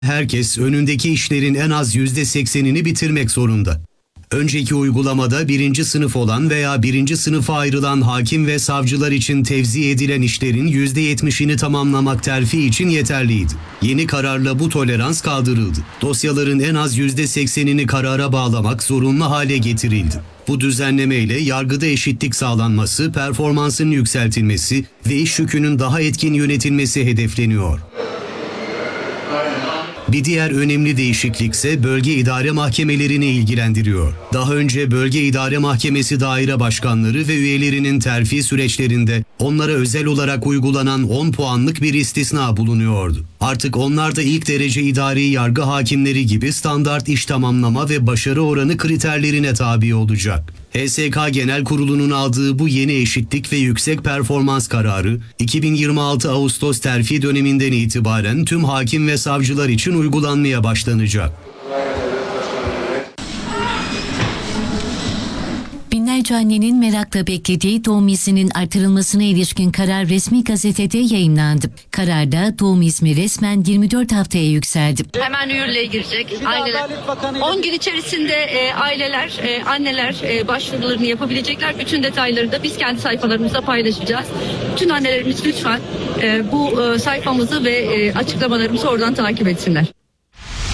Herkes önündeki işlerin en az %80'ini bitirmek zorunda. Önceki uygulamada birinci sınıf olan veya birinci sınıfa ayrılan hakim ve savcılar için tevzi edilen işlerin %70'ini tamamlamak terfi için yeterliydi. Yeni kararla bu tolerans kaldırıldı. Dosyaların en az %80'ini karara bağlamak zorunlu hale getirildi. Bu düzenlemeyle yargıda eşitlik sağlanması, performansın yükseltilmesi ve iş yükünün daha etkin yönetilmesi hedefleniyor. Bir diğer önemli değişiklik ise bölge idare mahkemelerini ilgilendiriyor. Daha önce Bölge İdare Mahkemesi daire başkanları ve üyelerinin terfi süreçlerinde onlara özel olarak uygulanan 10 puanlık bir istisna bulunuyordu. Artık onlar da ilk derece idari yargı hakimleri gibi standart iş tamamlama ve başarı oranı kriterlerine tabi olacak. HSK Genel Kurulu'nun aldığı bu yeni eşitlik ve yüksek performans kararı 2026 Ağustos terfi döneminden itibaren tüm hakim ve savcılar için uygulanmaya başlanacak. Binlerce annenin merakla beklediği doğum izninin artırılmasına ilişkin karar resmi gazetede yayınlandı. Kararda doğum izni resmen 24 haftaya yükseldi. Hemen yürürlüğe girecek. Aileler 10 gün içerisinde aileler, anneler başvurularını yapabilecekler. Bütün detayları da biz kendi sayfalarımızda paylaşacağız. Bütün annelerimiz lütfen bu sayfamızı ve açıklamalarımızı oradan takip etsinler.